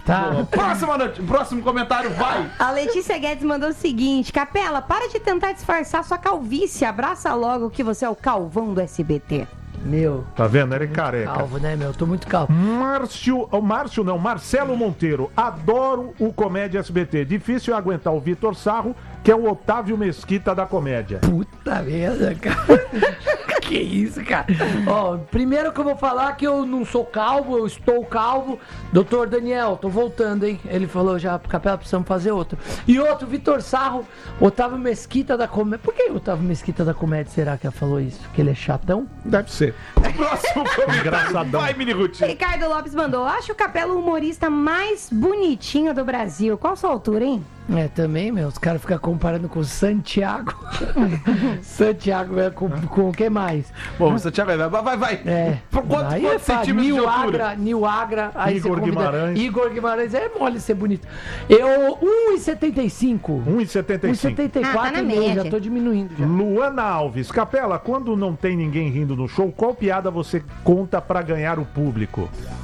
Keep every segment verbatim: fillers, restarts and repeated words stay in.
Tá. Próxima noite, próximo comentário, vai. A Letícia Guedes mandou o seguinte: Capela, para de tentar disfarçar sua calvície. Abraça logo que você é o calvão do S B T. Meu. Tá vendo? Ele é careca. Calvo, né, meu? Tô muito calvo. Márcio, o Márcio não, Marcelo Monteiro. Adoro o Comédia S B T. Difícil aguentar o Vitor Sarro, que é o Otávio Mesquita da comédia. Puta merda, cara. Que isso, cara. Ó, primeiro que eu vou falar que eu não sou calvo, eu estou calvo. Doutor Daniel, tô voltando, hein? Ele falou já, Capela, precisamos fazer outro. E outro, Vitor Sarro, Otávio Mesquita da comédia. Por que o Otávio Mesquita da comédia, será que ela falou isso? Que ele é chatão? Deve ser. Próximo comentário, Engraçadão. vai, Mini Ruth. Ricardo Lopes mandou: acho o Capela o humorista mais bonitinho do Brasil. Qual a sua altura, hein? É, também, meu, os caras ficam comparando com o Santiago. Santiago é com, com o que mais? Bom, Santiago, vai, vai, vai. É. Por quantos, Aí quantos é centímetros Nil de altura? Agra, Nil Agra, aí Igor você convida- Guimarães. Igor Guimarães, é mole ser bonito. Eu, um e setenta e cinco. um e setenta um e e cinco. setenta e quatro, Ah, tá na meu, média. já tô diminuindo já. Luana Alves. Capela, quando não tem ninguém rindo no show, qual piada você conta pra ganhar o público?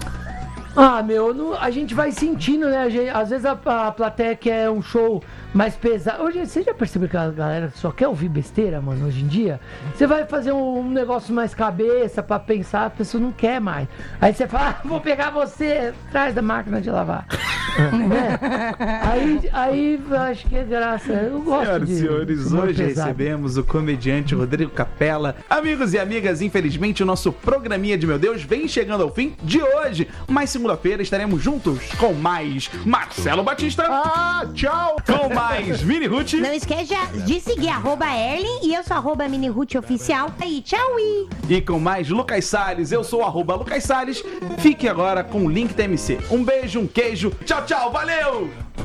Ah, meu, não- a gente vai sentindo, né? A gente- às vezes a, a plateia quer um show mais pesado. Hoje, você já percebeu que a galera só quer ouvir besteira, mano, hoje em dia? Você vai fazer um, um negócio mais cabeça pra pensar, a pessoa não quer mais. Aí você fala, ah, vou pegar você atrás da máquina de lavar. Né? Aí, aí acho que é graça. Eu gosto Senhoras de e senhores, humor hoje pesado. recebemos o comediante Rodrigo Capela. Amigos e amigas, infelizmente o nosso programinha de Meu Deus vem chegando ao fim de hoje. Mas segunda-feira estaremos juntos com mais Marcelo Batista. Ah, tchau! Com mais Mini Ruth. Não esqueça de seguir arroba Erlen e eu sou arroba Mini Ruth Oficial. Aí, tchau! E com mais Lucas Salles, eu sou o arroba Lucas Salles. Fique agora com o Link T M C. Um beijo, um queijo. Tchau, tchau, valeu!